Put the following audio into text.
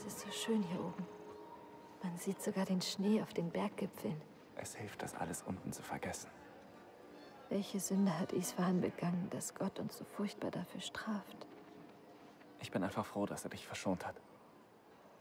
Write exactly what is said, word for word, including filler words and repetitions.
Es ist so schön hier oben. Man sieht sogar den Schnee auf den Berggipfeln. Es hilft, das alles unten zu vergessen. Welche Sünde hat Isfahan begangen, dass Gott uns so furchtbar dafür straft? Ich bin einfach froh, dass er dich verschont hat.